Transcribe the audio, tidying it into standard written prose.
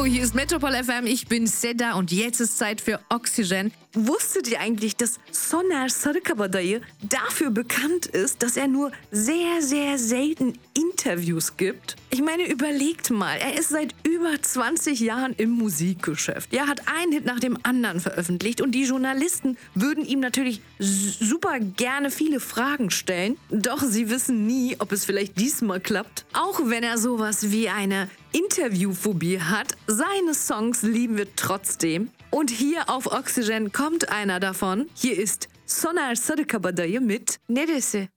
Hallo, hier ist Metropol FM, ich bin Seda und jetzt ist Zeit für Oxygen. Wusstet ihr eigentlich, dass Soner Sarıkabadayı dafür bekannt ist, dass er nur sehr, sehr selten Interviews gibt? Ich meine, überlegt mal, er ist seit über 20 Jahren im Musikgeschäft. Er hat einen Hit nach dem anderen veröffentlicht und die Journalisten würden ihm natürlich super gerne viele Fragen stellen. Doch sie wissen nie, ob es vielleicht diesmal klappt. Auch wenn er sowas wie eine Interviewphobie hat, seine Songs lieben wir trotzdem. Und hier auf Oxygen kommt einer davon. Hier ist Soner Sarıkabadayı mit Neresi.